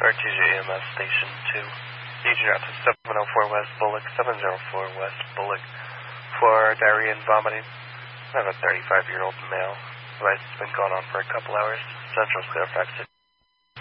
Artesia EMS Station 2. Need you out to 704 West Bullock, 704 West Bullock for diarrhea and vomiting. I have a 35-year-old male. Device has been going on for a couple hours. Central Fairfax